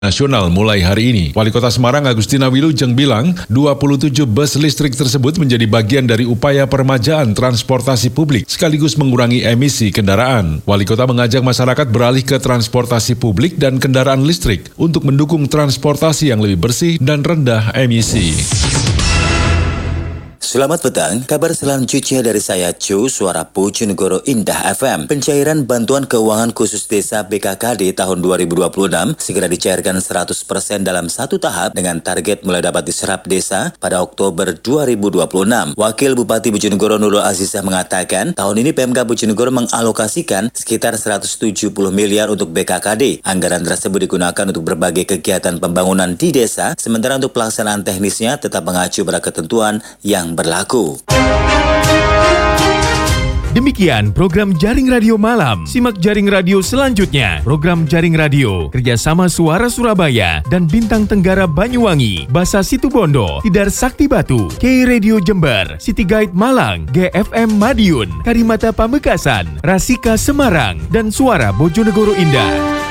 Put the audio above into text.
nasional mulai hari ini. Wali Kota Semarang Agustina Wilujeng bilang, 27 bus listrik tersebut menjadi bagian dari upaya peremajaan transportasi publik sekaligus mengurangi emisi kendaraan. Wali Kota mengajak masyarakat beralih ke transportasi publik dan kendaraan listrik untuk mendukung transportasi yang lebih bersih dan rendah emisi. Selamat petang, kabar selanjutnya dari saya Cu, Suara Bojonegoro Indah FM. Pencairan bantuan keuangan khusus desa BKKD tahun 2026 segera dicairkan 100% dalam satu tahap dengan target mulai dapat diserap desa pada Oktober 2026. Wakil Bupati Bojonegoro Nurul Azizah mengatakan, tahun ini PMK Bojonegoro mengalokasikan sekitar 170 miliar untuk BKKD. Anggaran tersebut digunakan untuk berbagai kegiatan pembangunan di desa, sementara untuk pelaksanaan teknisnya tetap mengacu pada ketentuan yang berlaku. Demikian program Jaring Radio Malam. Simak Jaring Radio selanjutnya. Program Jaring Radio kerjasama Suara Surabaya dan Bintang Tenggara Banyuwangi, Basa Situbondo, Tidar Sakti Batu, K Radio Jember, City Guide Malang, GFM Madiun, Karimata Pamekasan, Rasika Semarang, dan Suara Bojonegoro Indah.